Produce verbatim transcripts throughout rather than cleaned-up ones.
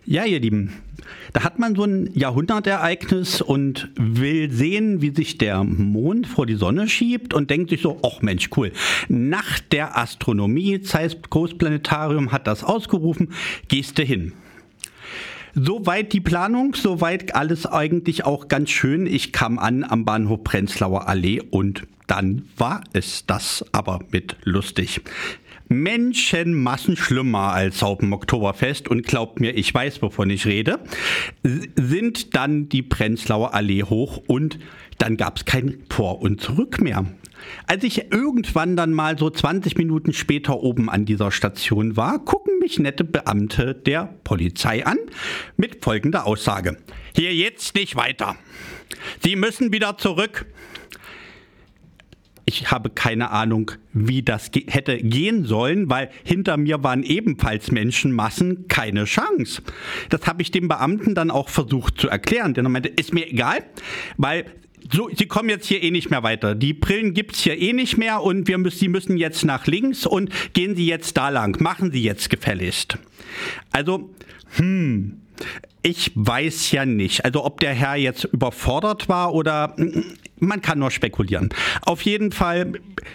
Ja, ihr Lieben, da hat man so ein Jahrhundertereignis und will sehen, wie sich der Mond vor die Sonne schiebt und denkt sich so, ach Mensch, cool. Nacht der Astronomie, Zeiss Großplanetarium hat das ausgerufen, gehst du hin. Soweit die Planung, soweit alles eigentlich auch ganz schön. Ich kam an am Bahnhof Prenzlauer Allee und dann war es das, aber mit lustig. Menschenmassen schlimmer als auf dem Oktoberfest und glaubt mir, ich weiß, wovon ich rede, sind dann die Prenzlauer Allee hoch und dann gab es kein Vor- und Zurück mehr. Als ich irgendwann dann mal so zwanzig Minuten später oben an dieser Station war, gucken mich nette Beamte der Polizei an mit folgender Aussage. Hier jetzt nicht weiter. Sie müssen wieder zurück. Ich habe keine Ahnung, wie das ge- hätte gehen sollen, weil hinter mir waren ebenfalls Menschenmassen, keine Chance. Das habe ich dem Beamten dann auch versucht zu erklären. Der meinte, ist mir egal, weil so, Sie kommen jetzt hier eh nicht mehr weiter. Die Brillen gibt's hier eh nicht mehr und wir müssen, Sie müssen jetzt nach links und gehen Sie jetzt da lang. Machen Sie jetzt gefälligst. Also, hm... Ich weiß ja nicht, also ob der Herr jetzt überfordert war oder man kann nur spekulieren. Auf jeden Fall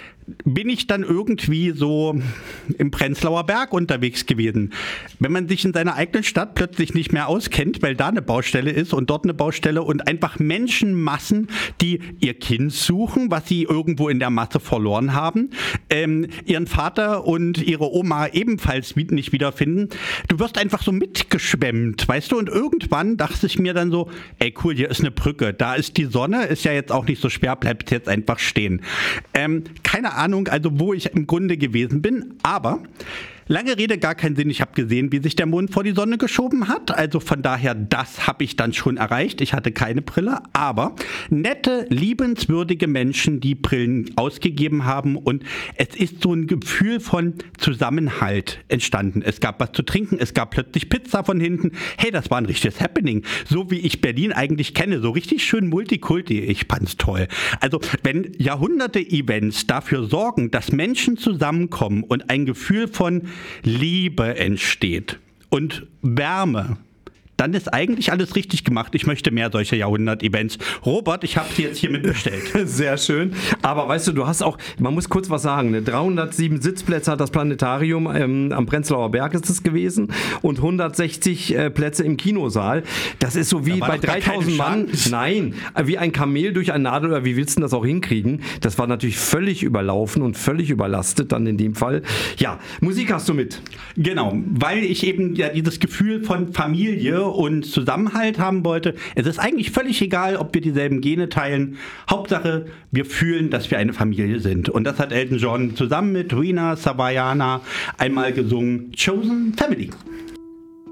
bin ich dann irgendwie so im Prenzlauer Berg unterwegs gewesen. Wenn man sich in seiner eigenen Stadt plötzlich nicht mehr auskennt, weil da eine Baustelle ist und dort eine Baustelle und einfach Menschenmassen, die ihr Kind suchen, was sie irgendwo in der Masse verloren haben, ähm, ihren Vater und ihre Oma ebenfalls nicht wiederfinden. Du wirst einfach so mitgeschwemmt, weißt du? Und irgendwann dachte ich mir dann so, ey cool, hier ist eine Brücke, da ist die Sonne, ist ja jetzt auch nicht so schwer, bleibt jetzt einfach stehen. Ähm, keine Ahnung, also wo ich im Grunde gewesen bin, aber lange Rede, gar keinen Sinn. Ich habe gesehen, wie sich der Mond vor die Sonne geschoben hat. Also von daher, das habe ich dann schon erreicht. Ich hatte keine Brille, aber nette, liebenswürdige Menschen, die Brillen ausgegeben haben. Und es ist so ein Gefühl von Zusammenhalt entstanden. Es gab was zu trinken, es gab plötzlich Pizza von hinten. Hey, das war ein richtiges Happening. So wie ich Berlin eigentlich kenne. So richtig schön Multikulti. Ich fand's toll. Also wenn Jahrhunderte-Events dafür sorgen, dass Menschen zusammenkommen und ein Gefühl von Liebe entsteht und Wärme, dann ist eigentlich alles richtig gemacht. Ich möchte mehr solcher Jahrhundert-Events. Robert, ich habe sie jetzt hier mitbestellt. Sehr schön. Aber weißt du, du hast auch, man muss kurz was sagen, ne? dreihundertsieben Sitzplätze hat das Planetarium, ähm, am Prenzlauer Berg ist es gewesen und hundertsechzig äh, Plätze im Kinosaal. Das ist so wie bei dreitausend Mann. Nein, wie ein Kamel durch ein Nadel, oder wie willst du das auch hinkriegen? Das war natürlich völlig überlaufen und völlig überlastet dann in dem Fall. Ja, Musik hast du mit. Genau, weil ich eben ja dieses Gefühl von Familie und Zusammenhalt haben wollte. Es ist eigentlich völlig egal, ob wir dieselben Gene teilen. Hauptsache, wir fühlen, dass wir eine Familie sind. Und das hat Elton John zusammen mit Rina Sawayana einmal gesungen. Chosen Family.